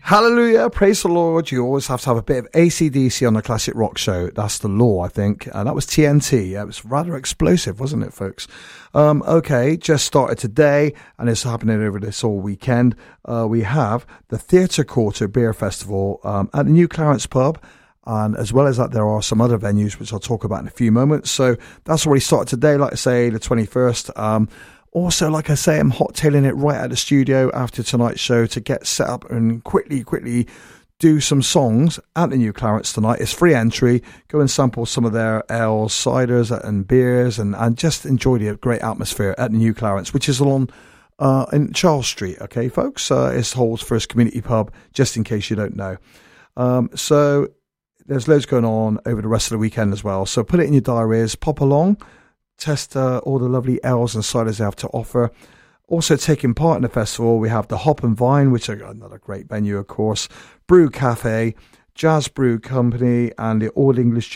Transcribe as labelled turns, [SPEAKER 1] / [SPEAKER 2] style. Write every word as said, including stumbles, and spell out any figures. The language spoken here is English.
[SPEAKER 1] Hallelujah, praise the Lord. You always have to have a bit of A C D C on the Classic Rock Show. That's the law, I think. And that was T N T. Yeah, it was rather explosive, wasn't it, folks? Um, okay, just started today, and it's happening over this all weekend. Uh, we have the Theatre Quarter Beer Festival um, at the New Clarence Pub. And as well as that, there are some other venues, which I'll talk about in a few moments. So that's already started today, like I say, the twenty-first. Um, Also, like I say, I'm hot-tailing it right at the studio after tonight's show to get set up and quickly, quickly do some songs at the New Clarence tonight. It's free entry. Go and sample some of their ales, ciders and beers and, and just enjoy the great atmosphere at the New Clarence, which is along uh, in Charles Street, okay, folks? Uh, it's Hull's first community pub, just in case you don't know. Um, so there's loads going on over the rest of the weekend as well. So put it in your diaries, pop along. Test uh, all the lovely ales and ciders they have to offer. Also taking part in the festival, we have the Hop and Vine, which are another great venue, of course, Brew Cafe, Jazz Brew Company, and the All English